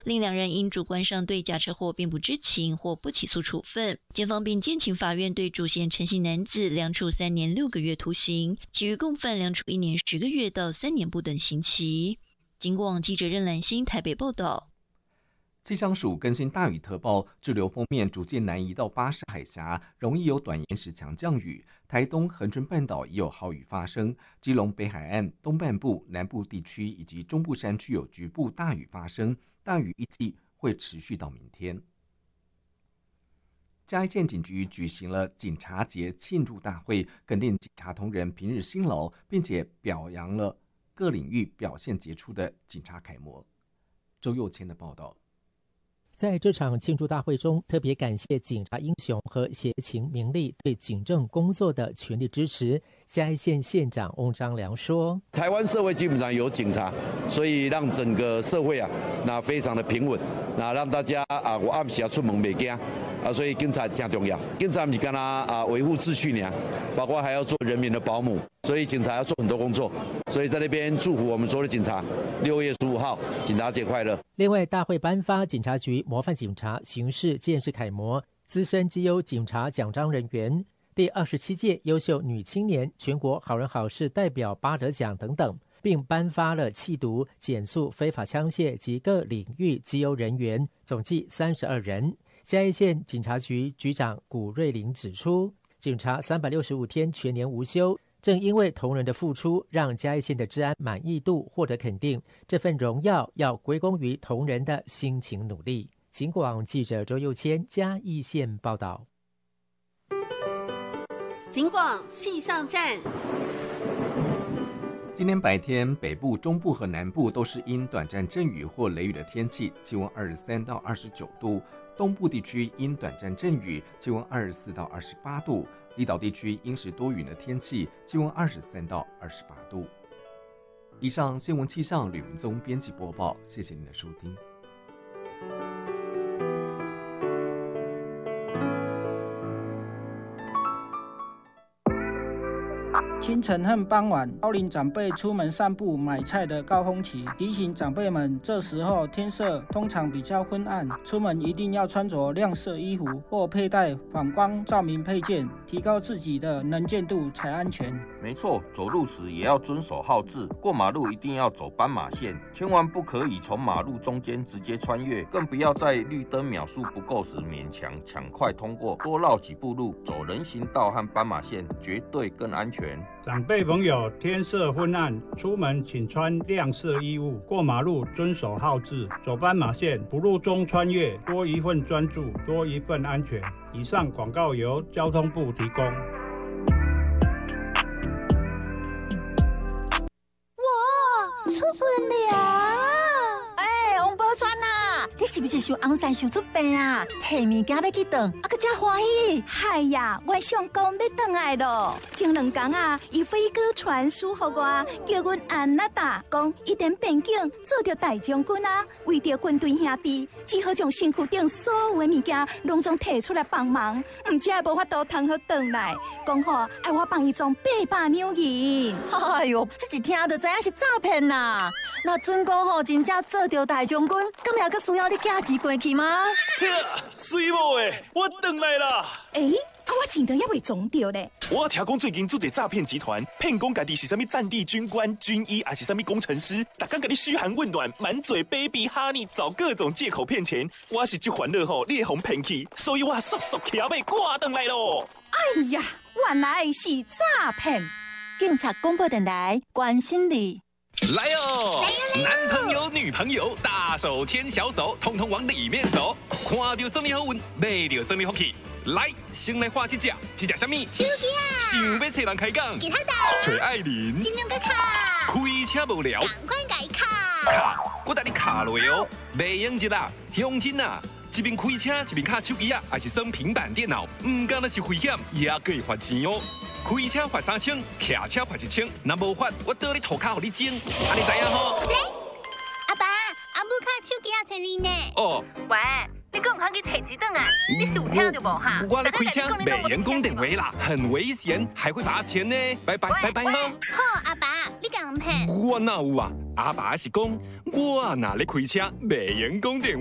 另2人因主观上对假车祸并不知情或不起诉处分。检方并建请法院对主嫌陈姓男子量处3年6个月徒刑，其余共犯量处1年10个月到3年不等刑期。警广记者任兰心台北报道。 气象署更新大雨特报，滞留锋面逐渐南移到巴士海峡，容易有短延时强降雨。台东恒春半岛也有豪雨发生，基隆北海岸东半部、南部地区以及中部山区有局部大雨发生，大雨预计会持续到明天。嘉义县警局举行了警察节庆祝大会，肯定警察同仁平日辛劳，并且表扬了各领域表现杰出的警察楷模。周佑谦的报道。 在这场庆祝大会中，特别感谢警察英雄和协勤名利对警政工作的全力支持。嘉义县县长翁章良说：“ 台湾社会基本上有警察，所以让整个社会那非常的平稳，那让大家我暗时出门袂惊所以警察很重要。警察不是干维护秩序呢，包括还要做人民的保姆，所以警察要做很多工作。所以在那边祝福我们所有的警察，6月15号警察节快乐。” 另外，大会颁发警察局模范警察、刑事建设楷模、资深绩优警察奖章人员、第27届优秀女青年全国好人好事代表8得奖等等，并颁发了缉毒、检肃非法枪械及各领域绩优人员，总计32人。嘉义县警察局局长古瑞麟指出，警察365天全年无休，正因为同仁的付出，让嘉义县的治安满意度获得肯定，这份荣耀要归功于同仁的辛勤努力。警广记者周佑谦嘉义县报道。 警广气象站。 今天白天，北部、中部和南部都是因短暂阵雨或雷雨的天气，气温23到29度；东部地区因短暂阵雨，气温24到28度；离岛地区因时多云的天气，气温23到28度。以上新闻气象吕文宗编辑播报，谢谢您的收听。 清晨和傍晚，高龄长辈出门散步买菜的高峰期，提醒长辈们，这时候天色通常比较昏暗，出门一定要穿着亮色衣服或佩戴反光照明配件，提高自己的能见度才安全。 没错，走路时也要遵守号志，过马路一定要走斑马线，千万不可以从马路中间直接穿越，更不要在绿灯秒数不够时勉强抢快通过，多绕几步路，走人行道和斑马线，绝对更安全。 长辈朋友，天色昏暗，出门请穿亮色衣物，过马路遵守号志，走斑马线，不路中穿越，多一份专注，多一份安全。以上广告由交通部提供。 哇，出门了！王宝钏啊，你是不是想红山想出病啊？提物件要去转，还真欢喜。 嗨呀，我想讲要转来咯。前2天啊，伊飞鸽传书给我，叫阮安娜达讲，一点边境做着大将军啊，为着军队兄弟，只好将身躯顶所有的物件拢总摕出来帮忙，唔只系无法度通好转来。讲好爱我帮伊装800两银。 哎哟，这一听就知影是诈骗啦！那准讲吼，真正做着大将军，咁也佫需要你寄钱过去吗？ 水某诶，我转来啦！ 我钱都还未装着咧。 我听讲最近做一诈骗集团，骗讲家己是啥物战地军官、军医，还是啥物工程师，逐天甲你嘘寒问暖，满嘴 baby honey， 找各种借口骗钱。我是这烦恼吼，你会互骗去，所以我速速骑马赶转来咯。 哎呀，原来是诈骗！ 警察广播电台关心你。 来哦！男朋友、女朋友，大手牵小手，通通往里面走。看到什么好运，买到什么福气。来，先来画一只什么？ 手机啊！ 想要找人开讲， 给他打。 找艾琳。 金融个卡。 开车无聊， 赶快改卡。 卡，我带你卡落哦。袂用一啦，乡亲啊！一边开车一边卡手机啊，还是耍平板电脑，唔敢那是危险，也可以罚钱哦。开车罚3000，骑车罚1000，若无罚，我倒你涂骹互你整，安尼知影吼？ 阿爸，阿母卡手机也找你呢。 哦， 喂，你敢唔通去摕一顿啊？你是有听到无哈？ 我咧开车，袂用讲电话啦，很危险，还会罚钱呢。拜拜拜拜哈。 好，阿爸，你敢唔骗？ 我哪有啊？ 阿爸是讲，我若咧开车，袂用讲电话。